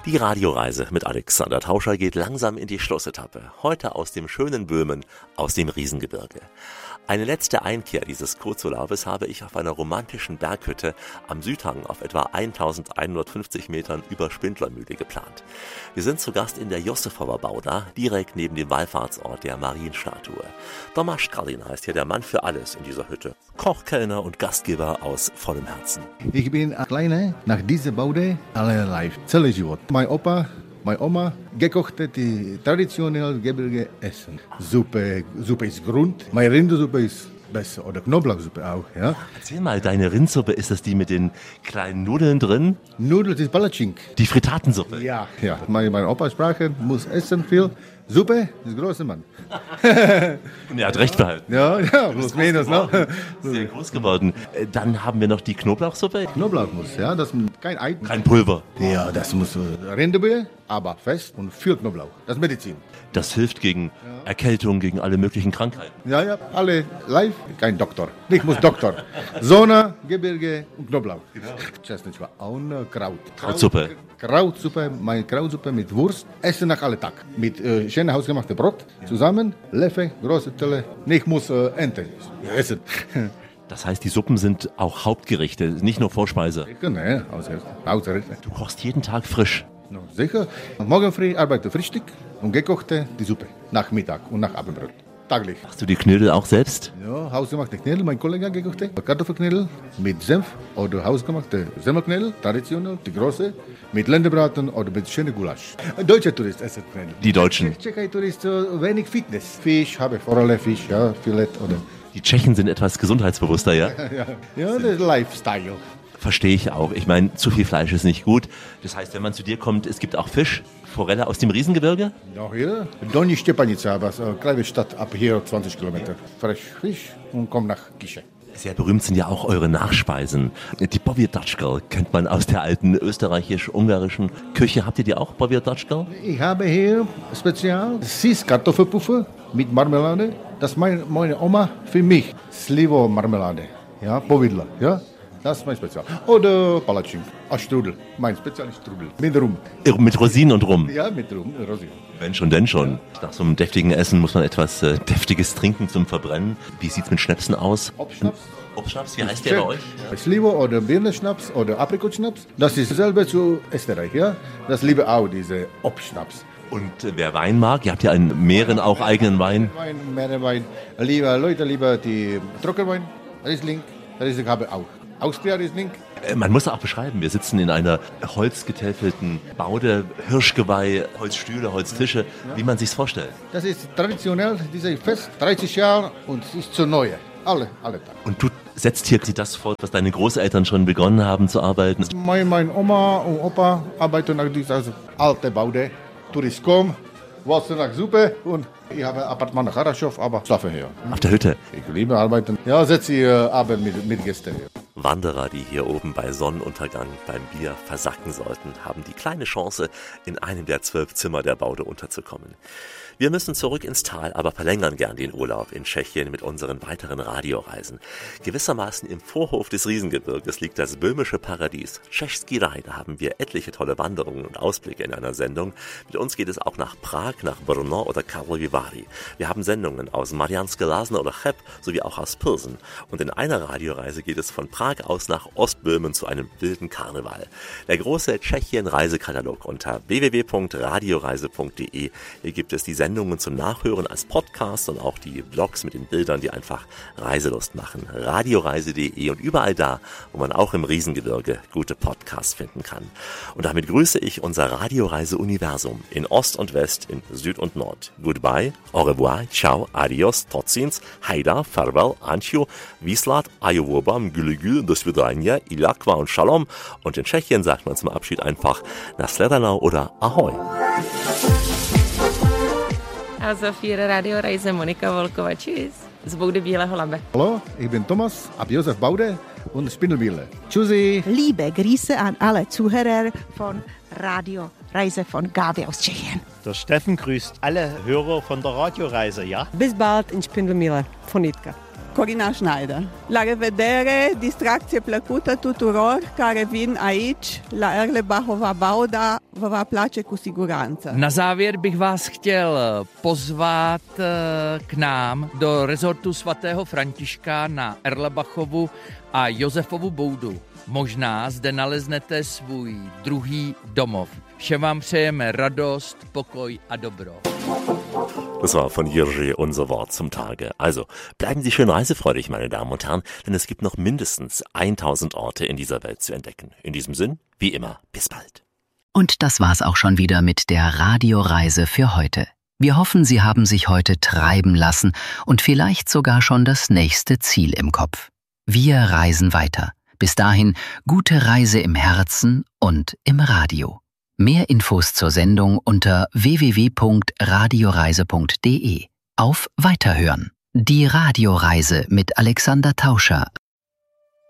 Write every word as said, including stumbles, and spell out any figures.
Die Radioreise mit Alexander Tauscher geht langsam in die Schlussetappe. Heute aus dem schönen Böhmen, aus dem Riesengebirge. Eine letzte Einkehr dieses Kurzurlaubes habe ich auf einer romantischen Berghütte am Südhang auf etwa eintausendeinhundertfünfzig Metern über Spindlermühle geplant. Wir sind zu Gast in der Josefova Bauda, direkt neben dem Wallfahrtsort der Marienstatue. Tomasz Kalin heißt hier der Mann für alles in dieser Hütte. Koch, Kellner und Gastgeber aus vollem Herzen. Ich bin kleiner nach dieser Baude alle live, celý život. Mein Opa, meine Oma gekochte die traditionelle Gebirge Essen. Suppe, Suppe ist Grund. Meine Rindersuppe ist besser oder Knoblauchsuppe auch. Ja. Erzähl mal, deine Rindsuppe, ist das die mit den kleinen Nudeln drin? Nudeln ist Palatschink. Die Fritatensuppe? Ja. ja. Meine, meine Opa sprach, muss essen viel. Suppe ist großer Mann. Er hat recht behalten. Ja, ja, plus minus. Ne? Sehr groß geworden. Dann haben wir noch die Knoblauchsuppe. Knoblauch muss, ja, das kein Ei. Kein Pulver. Ja, das muss Rinderbrühe, aber fest und viel Knoblauch. Das ist Medizin. Das hilft gegen ja. Erkältung, gegen alle möglichen Krankheiten. Ja, ja, alle live, kein Doktor. Ich muss Doktor. Sonne, Gebirge und Knoblauch. Genau. Das war auch eine Kraut. Krautsuppe. Krautsuppe, meine Krautsuppe mit Wurst. Essen nach alle Tag. Mit äh, schönem hausgemachtem Brot zusammen. Löffel, große Teller. Ich muss äh, Ente essen. Das heißt, die Suppen sind auch Hauptgerichte, nicht nur Vorspeise. Genau, Hausgerichte. Du kochst jeden Tag frisch. No, sicher. Morgen früh arbeite Frühstück und gekochte die Suppe. Nach Mittag und nach Abendbrot. Taglich. Machst du die Knödel auch selbst? Ja, hausgemachte Knödel, mein Kollege gekochte. Kartoffelknödel mit Senf oder hausgemachte Semmelknödel, traditionell, die große, mit Länderbraten oder mit schönem Gulasch. Deutsche Touristen essen Knödel. Die Deutschen? Tschechei Touristen, wenig Fitness. Fisch, habe Forelle, Fisch, ja, Filet oder... Die Tschechen sind etwas gesundheitsbewusster, ja? ja, ja, das ist Lifestyle. Verstehe ich auch. Ich meine, zu viel Fleisch ist nicht gut. Das heißt, wenn man zu dir kommt, es gibt auch Fisch, Forelle aus dem Riesengebirge? Ja, hier. Donji Stepanica, was eine kleine Stadt ab hier zwanzig Kilometer. Frisch Fisch und kommt nach Gische. Sehr berühmt sind ja auch eure Nachspeisen. Die Powiertaczka kennt man aus der alten österreichisch-ungarischen Küche. Habt ihr die auch, Powiertaczka? Ich habe hier speziell Süß-Kartoffelpuffer mit Marmelade. Das ist meine, meine Oma für mich. Slivo-Marmelade. Ja, Powidla. Ja. Das ist mein Spezial. Oder Palatschink, ah, Strudel. Mein Spezial ist Strudel. Mit Rum. Mit Rosinen und Rum? Ja, mit Rum, Rosinen. Wenn schon, denn schon. Nach so einem deftigen Essen muss man etwas äh, Deftiges trinken zum Verbrennen. Wie sieht's mit Schnäpsen aus? Obstschnaps. Obstschnaps, wie heißt der bei euch? Ja. Slivo oder Birnenschnaps oder Aprikotschnaps. Das ist dasselbe zu Österreich, ja. Das liebe auch, diese Obstschnaps. Und äh, wer Wein mag, ihr habt ja in Mähren auch eigenen Wein. Wein, Meerenwein. Lieber Leute, lieber die Trockenwein, Riesling. Riesling habe ich auch. Austria Riesling. Man muss auch beschreiben, wir sitzen in einer holzgetäfelten Baude, Hirschgeweih, Holzstühle, Holztische, ja. Wie man sich's vorstellt. Das ist traditionell, dieses Fest, dreißig Jahre und es ist zu neu. Alle, alle Tage. Und du setzt hier das fort, was deine Großeltern schon begonnen haben zu arbeiten? Meine, meine Oma und Opa arbeiten nach dieser alten Baude. Touristen kommen, Wasser nach Suppe und ich habe ein Appartement nach Haraschow, aber schlafe hier. Auf der Hütte? Ich liebe arbeiten. Ja, setze ich äh, Abend mit, mit Gästen hier. Wanderer, die hier oben bei Sonnenuntergang beim Bier versacken sollten, haben die kleine Chance, in einem der zwölf Zimmer der Baude unterzukommen. Wir müssen zurück ins Tal, aber verlängern gern den Urlaub in Tschechien mit unseren weiteren Radioreisen. Gewissermaßen im Vorhof des Riesengebirges liegt das böhmische Paradies. Tschechský Raj, da haben wir etliche tolle Wanderungen und Ausblicke in einer Sendung. Mit uns geht es auch nach Prag, nach Brno oder Karlovy Vary. Wir haben Sendungen aus Mariánské Lázně oder Cheb sowie auch aus Pilsen. Und in einer Radioreise geht es von Prag aus nach Ostböhmen zu einem wilden Karneval. Der große Tschechien-Reisekatalog unter w w w punkt radioreise punkt d e. Hier gibt es die Sendungen zum Nachhören als Podcast und auch die Blogs mit den Bildern, die einfach Reiselust machen. radioreise punkt d e und überall da, wo man auch im Riesengebirge gute Podcasts finden kann. Und damit grüße ich unser Radioreise-Universum in Ost und West, in Süd und Nord. Goodbye, au revoir, ciao, adios, totsins, haida, farewell, ancio, vislat, ajovobam, gülügül, do svidania, ilakwa und shalom. Und in Tschechien sagt man zum Abschied einfach nasledanou oder ahoj. A za vier Radioreise Monika Volková, tschüss, z Boudy Bílého Labe. Hallo, ich bin Thomas, ab Josef Baude und Spindelmühle. Tschüssi. Liebe Grüße an alle Zuhörer von Radioreise von Gabi aus Tschechien. Der Steffen grüßt alle Hörer von der Radioreise, ja? Bis bald in Spindelmühle von Nitka. Corina Schneider. La revedere, distracție plăcută tuturor care vin aici, la Erlebachova Bauda, vă va place cu siguranță. Na závěr bych vás chtěl pozvat k nám do rezortu svatého Františka na Erlebachovu a Josefovu boudu. Možná zde naleznete svůj druhý domov. Všem vám přejeme radost, pokoj a dobro. Das war von Jiří unser Wort zum Tage. Also, bleiben Sie schön reisefreudig, meine Damen und Herren, denn es gibt noch mindestens tausend Orte in dieser Welt zu entdecken. In diesem Sinn, wie immer, bis bald. Und das war's auch schon wieder mit der Radioreise für heute. Wir hoffen, Sie haben sich heute treiben lassen und vielleicht sogar schon das nächste Ziel im Kopf. Wir reisen weiter. Bis dahin, gute Reise im Herzen und im Radio. Mehr Infos zur Sendung unter w w w punkt radioreise punkt de. Auf Weiterhören. Die Radioreise mit Alexander Tauscher